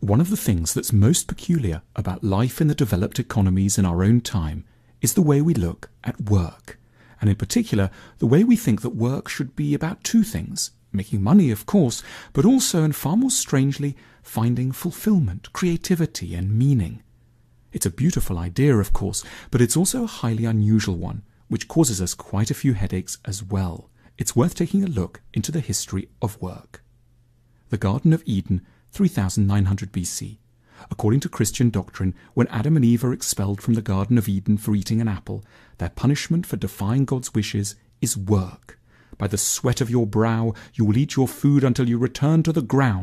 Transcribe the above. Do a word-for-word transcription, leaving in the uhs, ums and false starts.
One of the things that's most peculiar about life in the developed economies in our own time is the way we look at work, and in particular the way we think that work should be about two things: making money, of course, but also, and far more strangely, finding fulfillment, creativity and meaning. It's a beautiful idea, of course, but it's also a highly unusual one, which causes us quite a few headaches as well. It's worth taking a look into the history of work. The Garden of Eden, three thousand nine hundred B C. According to Christian doctrine, when Adam and Eve are expelled from the Garden of Eden for eating an apple, their punishment for defying God's wishes is work. By the sweat of your brow you will eat your food until you return to the ground,